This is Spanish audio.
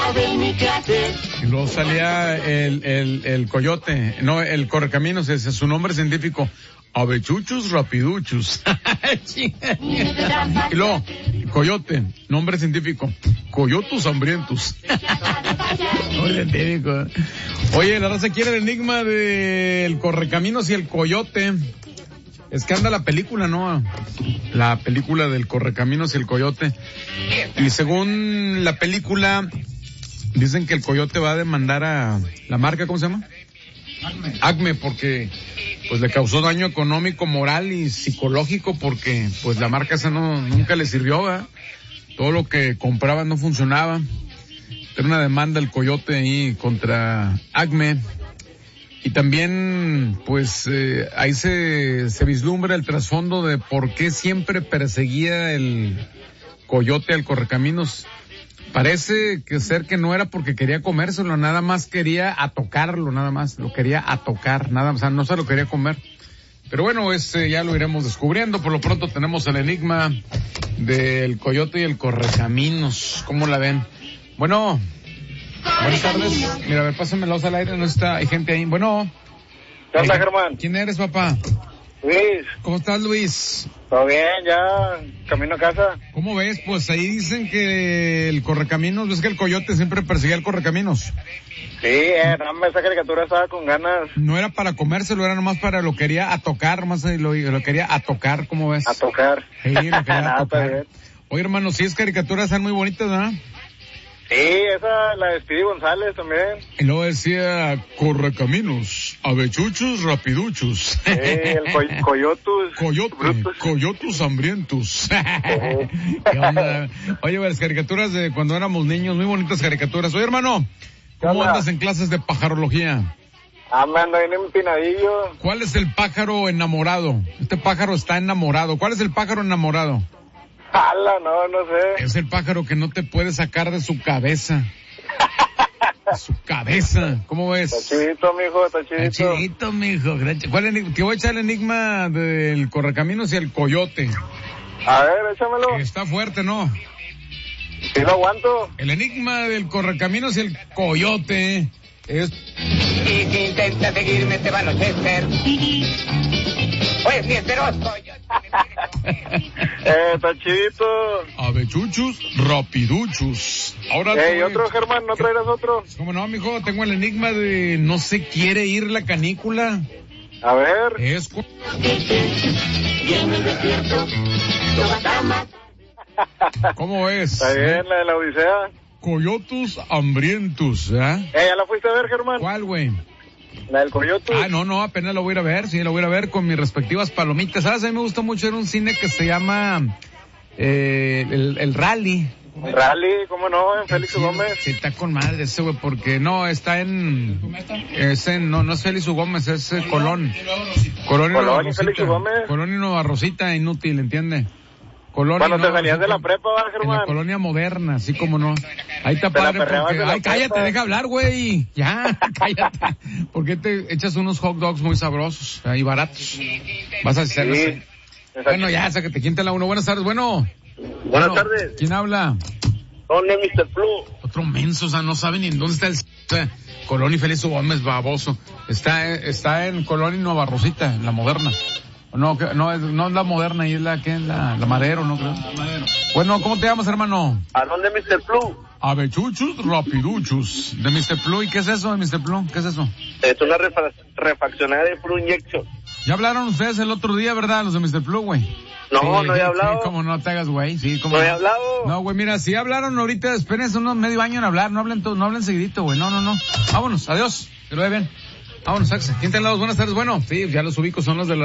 Y luego salía el coyote, no, el correcaminos, ese es su nombre científico. Avechuchus rapiduchus. Y luego, coyote, nombre científico. Coyotus hambrientus. Nombre científico. Oye, la raza quiere el enigma del correcaminos y el coyote. Es que anda la película, ¿no? La película del correcaminos y el coyote. Y según la película, dicen que el coyote va a demandar a la marca, ¿cómo se llama? Acme, porque pues le causó daño económico, moral y psicológico, porque pues la marca esa nunca le sirvió, ¿verdad? Todo lo que compraba no funcionaba. Era una demanda el coyote ahí contra Acme. Y también, pues, ahí se vislumbra el trasfondo de por qué siempre perseguía el coyote al correcaminos. Parece que no era porque quería comérselo, nada más quería atocarlo, nada más, lo quería atocar, nada más, o sea, no se lo quería comer. Pero bueno, ya lo iremos descubriendo. Por lo pronto tenemos el enigma del coyote y el correcaminos. ¿Cómo la ven? Bueno, buenas tardes. Mira, a ver, pásamelos al aire, no está, hay gente ahí. Bueno. ¿Qué onda, Germán? ¿Quién eres, papá? Luis. ¿Cómo estás, Luis? Todo bien, ya camino a casa. ¿Cómo ves? Pues ahí dicen que el correcaminos, ves que el coyote siempre perseguía al correcaminos. Sí, esa caricatura estaba con ganas. No era para comérselo, era nomás para lo quería atocar, nomás lo quería atocar, ¿cómo ves? Atocar. Sí, lo quería atocar. Oye, hermano, sí, es caricaturas, están muy bonitas, ¿verdad? Sí, esa, la de Speedy González también. Y luego decía, correcaminos, avechuchos, rapiduchos. Sí, el coyotus. Coyotus hambrientus. ¿Qué onda? Oye, las caricaturas de cuando éramos niños, muy bonitas caricaturas. Oye, hermano, ¿cómo andas en clases de pajarología? Me ando bien empinadillo. ¿Cuál es el pájaro enamorado? Este pájaro está enamorado. ¿Cuál es el pájaro enamorado? No sé. Es el pájaro que no te puede sacar de su cabeza. De su cabeza. ¿Cómo ves? Está chidito, mijo, está chidito. Está chidito, mijo. Te voy a echar el enigma del correcaminos y el coyote. A ver, échamelo. Está fuerte, ¿no? Sí, lo aguanto. El enigma del correcaminos y el coyote es... Y si intentas seguirme te van a hacer. Oye, si esperoso. Está chidito. Avechuchus, rapiduchus. Ahora ¿Y otro, Germán? ¿No traerás otro? ¿Cómo no, mijo? Tengo el enigma de no se quiere ir la canícula. A ver. Es... ¿Cómo es? Está bien, la de la Odisea. Coyotus hambrientus, ¿eh? ¿Ya la fuiste a ver, Germán? ¿Cuál, güey? La del Coyotus. No, apenas la voy a ir a ver, sí, la voy a ir a ver con mis respectivas palomitas. ¿Sabes? A mí me gusta mucho, era un cine que se llama el Rally. Rally, ¿cómo no? En Félix U. Gómez. Sí, está con madre ese, güey, porque no, está en... no es Félix U. Gómez, es Colón. Colón y Félix U. Gómez. Colón y Nueva Rosita, inútil, ¿entiende? Colonia, cuando te salías de la prepa, ¿va, Germán? En la colonia moderna, así como no. Ahí está padre porque... Ay, cállate, deja hablar, güey. Ya, cállate. ¿Por qué te echas unos hot dogs muy sabrosos y baratos? Vas a hacerlo así. Bueno, ya, sácate, ¿quién te la uno? Buenas tardes, bueno. Buenas tardes. ¿Quién habla? ¿Dónde, Mr. Flu? Otro menso, o sea, no sabe ni en dónde está el... Colón y Félix U. Gómez, baboso. Está en Colón y Nueva Rosita, en la moderna. No es la moderna, y es la Madero, ¿no creo? Madero. Bueno, ¿cómo te llamas, hermano? ¿A dónde, Mr. Flu? Avechuchus, rapiduchus. De Mr. Flu, ¿y qué es eso de Mr. Flu? ¿Qué es eso? Es una refaccionaria de Flu Injection. Ya hablaron ustedes el otro día, ¿verdad? Los de Mr. Flu, güey. No, sí, no he hablado. Sí, como no te hagas, güey. Sí, como no he hablado. No, güey, mira, si hablaron ahorita, espérense unos medio año en hablar, no hablen seguidito, güey. No. Vámonos, adiós. Que lo ve bien. Vámonos, sáquese. ¿Quién está en lados? Buenas tardes, bueno. Sí, ya los ubico, son los de la